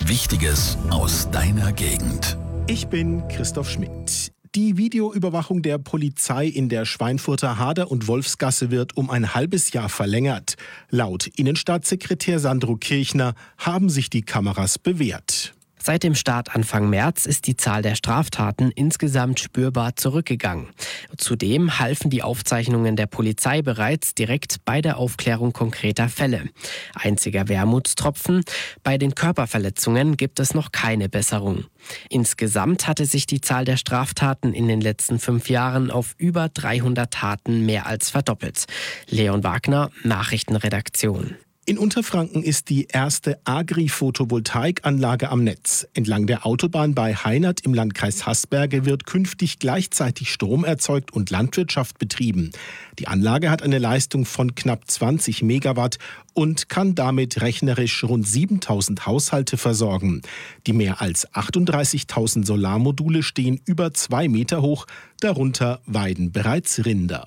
Wichtiges aus deiner Gegend. Ich bin Christoph Schmidt. Die Videoüberwachung der Polizei in der Schweinfurter Hader- und Wolfsgasse wird um ein halbes Jahr verlängert. Laut Innenstaatssekretär Sandro Kirchner haben sich die Kameras bewährt. Seit dem Start Anfang März ist die Zahl der Straftaten insgesamt spürbar zurückgegangen. Zudem halfen die Aufzeichnungen der Polizei bereits direkt bei der Aufklärung konkreter Fälle. Einziger Wermutstropfen: bei den Körperverletzungen gibt es noch keine Besserung. Insgesamt hatte sich die Zahl der Straftaten in den letzten 5 Jahren auf über 300 Taten mehr als verdoppelt. Leon Wagner, Nachrichtenredaktion. In Unterfranken ist die erste Agri-Photovoltaikanlage am Netz. Entlang der Autobahn bei Heinert im Landkreis Haßberge wird künftig gleichzeitig Strom erzeugt und Landwirtschaft betrieben. Die Anlage hat eine Leistung von knapp 20 Megawatt und kann damit rechnerisch rund 7.000 Haushalte versorgen. Die mehr als 38.000 Solarmodule stehen über 2 Meter hoch, darunter weiden bereits Rinder.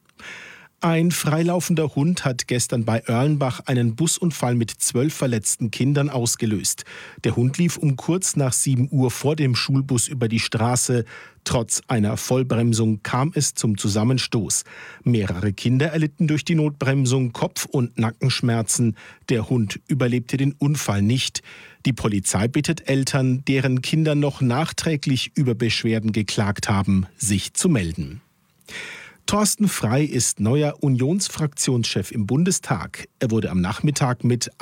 Ein freilaufender Hund hat gestern bei Erlenbach einen Busunfall mit 12 verletzten Kindern ausgelöst. Der Hund lief um kurz nach 7 Uhr vor dem Schulbus über die Straße. Trotz einer Vollbremsung kam es zum Zusammenstoß. Mehrere Kinder erlitten durch die Notbremsung Kopf- und Nackenschmerzen. Der Hund überlebte den Unfall nicht. Die Polizei bittet Eltern, deren Kinder noch nachträglich über Beschwerden geklagt haben, sich zu melden. Thorsten Frey ist neuer Unionsfraktionschef im Bundestag. Er wurde am Nachmittag mit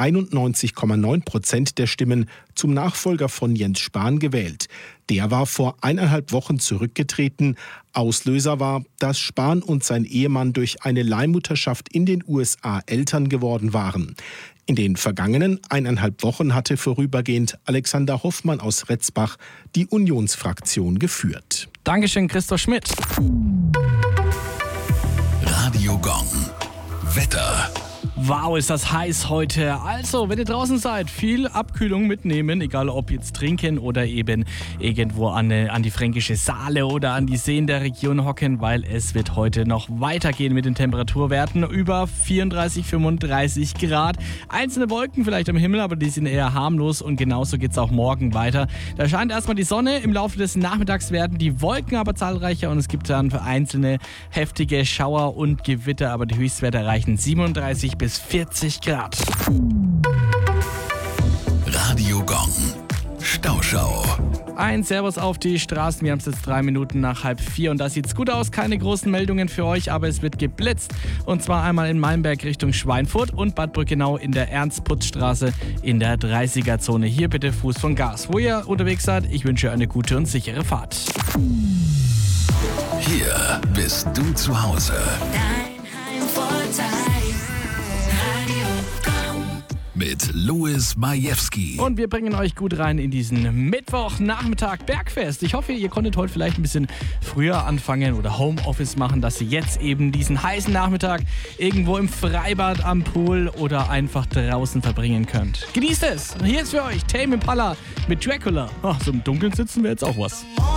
91,9% der Stimmen zum Nachfolger von Jens Spahn gewählt. Der war vor 1,5 Wochen zurückgetreten. Auslöser war, dass Spahn und sein Ehemann durch eine Leihmutterschaft in den USA Eltern geworden waren. In den vergangenen 1,5 Wochen hatte vorübergehend Alexander Hoffmann aus Retzbach die Unionsfraktion geführt. Dankeschön, Christoph Schmidt. Radio Gong. Wetter. Wow, ist das heiß heute. Also, wenn ihr draußen seid, viel Abkühlung mitnehmen, egal ob jetzt trinken oder eben irgendwo an die fränkische Saale oder an die Seen der Region hocken, weil es wird heute noch weitergehen mit den Temperaturwerten über 34, 35 Grad. Einzelne Wolken vielleicht am Himmel, aber die sind eher harmlos und genauso geht es auch morgen weiter. Da scheint erstmal die Sonne, im Laufe des Nachmittags werden die Wolken aber zahlreicher und es gibt dann für einzelne heftige Schauer und Gewitter, aber die Höchstwerte erreichen 37 bis 40 Grad. Radio Gong. Stauschau. Ein Servus auf die Straßen. Wir haben es jetzt 3 Minuten nach 3:30 und da sieht's gut aus. Keine großen Meldungen für euch, aber es wird geblitzt. Und zwar einmal in Malmberg Richtung Schweinfurt und Bad Brückenau in der Ernst-Putz-Straße in der 30er-Zone. Hier bitte Fuß vom Gas. Wo ihr unterwegs seid, ich wünsche eine gute und sichere Fahrt. Hier bist du zu Hause. Dein Heimvorteil. Mit Louis Majewski. Und wir bringen euch gut rein in diesen Mittwochnachmittag Bergfest. Ich hoffe, ihr konntet heute vielleicht ein bisschen früher anfangen oder Homeoffice machen, dass ihr jetzt eben diesen heißen Nachmittag irgendwo im Freibad, am Pool oder einfach draußen verbringen könnt. Genießt es! Hier ist für euch Tame Impala mit Dracula. So im Dunkeln sitzen wir jetzt auch was.